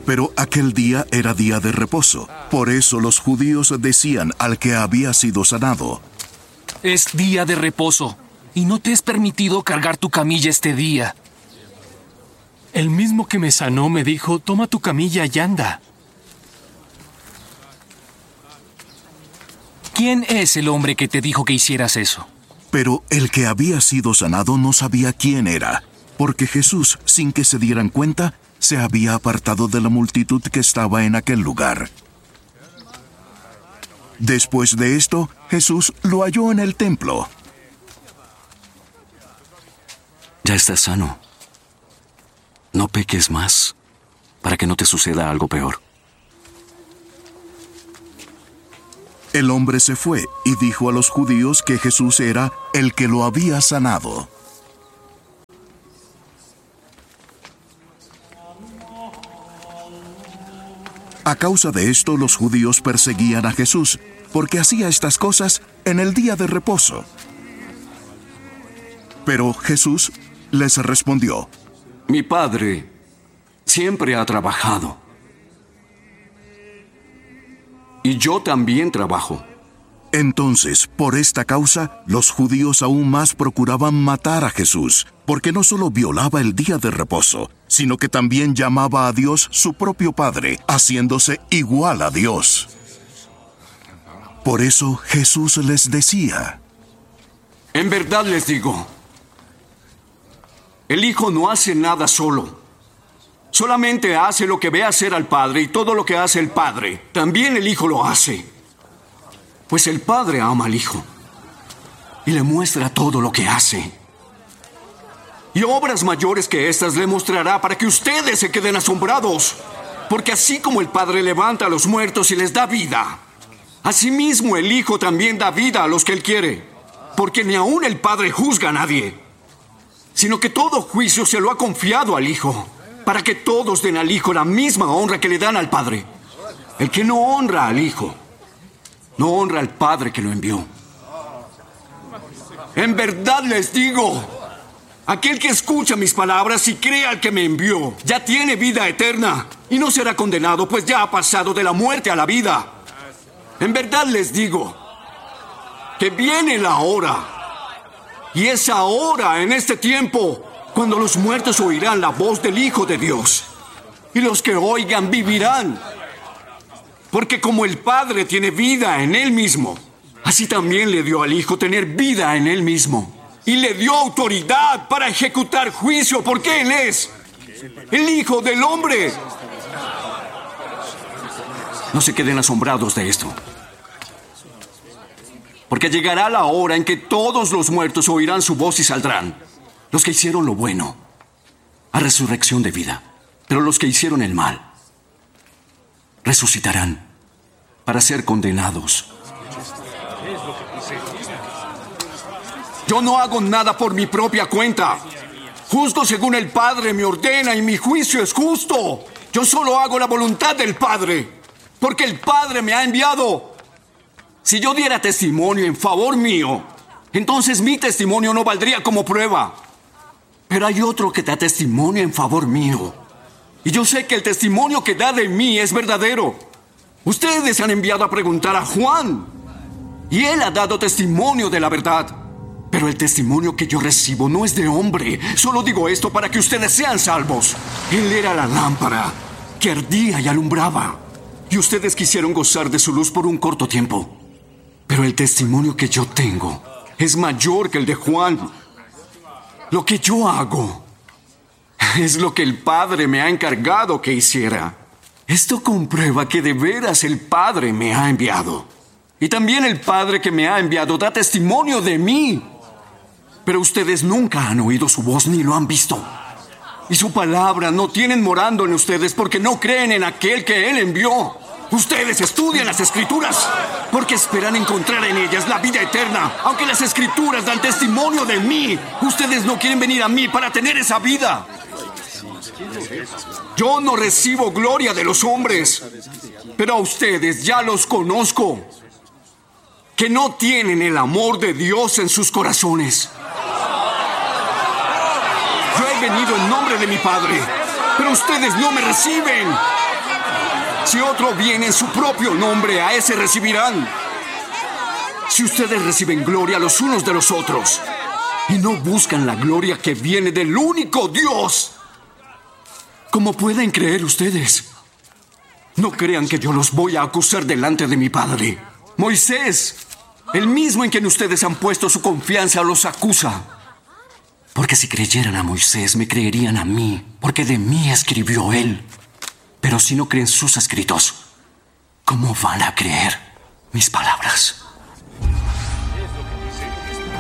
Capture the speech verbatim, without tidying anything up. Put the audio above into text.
Pero aquel día era día de reposo. Por eso los judíos decían al que había sido sanado: es día de reposo, y no te es permitido cargar tu camilla este día. El mismo que me sanó me dijo: toma tu camilla y anda. ¿Quién es el hombre que te dijo que hicieras eso? Pero el que había sido sanado no sabía quién era, porque Jesús, sin que se dieran cuenta, se había apartado de la multitud que estaba en aquel lugar. Después de esto, Jesús lo halló en el templo. Ya estás sano. No peques más, para que no te suceda algo peor. El hombre se fue y dijo a los judíos que Jesús era el que lo había sanado. A causa de esto, los judíos perseguían a Jesús, porque hacía estas cosas en el día de reposo. Pero Jesús les respondió: Mi Padre siempre ha trabajado. Y yo también trabajo. Entonces, por esta causa, los judíos aún más procuraban matar a Jesús, porque no solo violaba el día de reposo, sino que también llamaba a Dios su propio Padre, haciéndose igual a Dios. Por eso Jesús les decía: En verdad les digo, el Hijo no hace nada solo. Solamente hace lo que ve hacer al Padre, y todo lo que hace el Padre, también el Hijo lo hace. Pues el Padre ama al Hijo y le muestra todo lo que hace. Y obras mayores que estas le mostrará para que ustedes se queden asombrados. Porque así como el Padre levanta a los muertos y les da vida, asimismo el Hijo también da vida a los que Él quiere. Porque ni aún el Padre juzga a nadie, sino que todo juicio se lo ha confiado al Hijo, para que todos den al Hijo la misma honra que le dan al Padre. El que no honra al Hijo, no honra al Padre que lo envió. En verdad les digo, aquel que escucha mis palabras y cree al que me envió, ya tiene vida eterna y no será condenado, pues ya ha pasado de la muerte a la vida. En verdad les digo que viene la hora, y es ahora, en este tiempo, cuando los muertos oirán la voz del Hijo de Dios, y los que oigan vivirán. Porque como el Padre tiene vida en Él mismo, así también le dio al Hijo tener vida en Él mismo. Y le dio autoridad para ejecutar juicio, porque Él es el Hijo del Hombre. No se queden asombrados de esto, porque llegará la hora en que todos los muertos oirán su voz y saldrán. Los que hicieron lo bueno, a resurrección de vida. Pero los que hicieron el mal, resucitarán para ser condenados. Yo no hago nada por mi propia cuenta. Juzgo según el Padre me ordena, y mi juicio es justo. Yo solo hago la voluntad del Padre, porque el Padre me ha enviado. Si yo diera testimonio en favor mío, entonces mi testimonio no valdría como prueba. Pero hay otro que da testimonio en favor mío, y yo sé que el testimonio que da de mí es verdadero. Ustedes han enviado a preguntar a Juan, y él ha dado testimonio de la verdad. Pero el testimonio que yo recibo no es de hombre. Solo digo esto para que ustedes sean salvos. Él era la lámpara que ardía y alumbraba, y ustedes quisieron gozar de su luz por un corto tiempo. Pero el testimonio que yo tengo es mayor que el de Juan. Lo que yo hago es lo que el Padre me ha encargado que hiciera. Esto comprueba que de veras el Padre me ha enviado. Y también el Padre que me ha enviado da testimonio de mí. Pero ustedes nunca han oído su voz ni lo han visto. Y su palabra no tienen morando en ustedes, porque no creen en aquel que Él envió. Ustedes estudian las Escrituras porque esperan encontrar en ellas la vida eterna. Aunque las Escrituras dan testimonio de mí, ustedes no quieren venir a mí para tener esa vida. Yo no recibo gloria de los hombres, pero a ustedes ya los conozco, que no tienen el amor de Dios en sus corazones. Yo he venido en nombre de mi Padre, pero ustedes no me reciben. Si otro viene en su propio nombre, a ese recibirán. Si ustedes reciben gloria los unos de los otros y no buscan la gloria que viene del único Dios, ¿cómo pueden creer ustedes? No crean que yo los voy a acusar delante de mi Padre. Moisés, el mismo en quien ustedes han puesto su confianza, los acusa. Porque si creyeran a Moisés, me creerían a mí, porque de mí escribió él. Pero si no creen sus escritos, ¿cómo van a creer mis palabras?